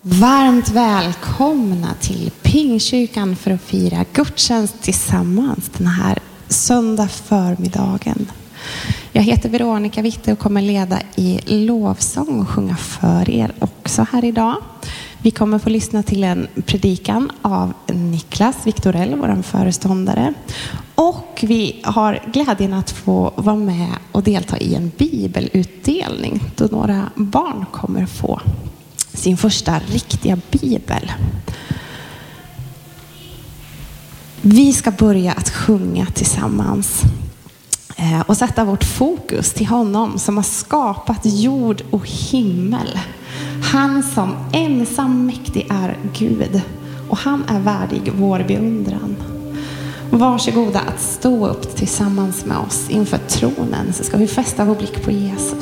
Varmt välkomna till Pingstkyrkan för att fira gudstjänst tillsammans den här söndag förmiddagen. Jag heter Veronica Witte och kommer leda i lovsång och sjunga för er också här idag. Vi kommer få lyssna till en predikan av Niklas Viktorell, vår föreståndare. Och vi har glädjen att få vara med och delta i en bibelutdelning då några barn kommer få sin första riktiga bibel. Vi ska börja att sjunga tillsammans och sätta vårt fokus till honom som har skapat jord och himmel. Han som ensam mäktig är Gud och han är värdig vår beundran. Varsågoda att stå upp tillsammans med oss inför tronen, så ska vi fästa vår blick på Jesus.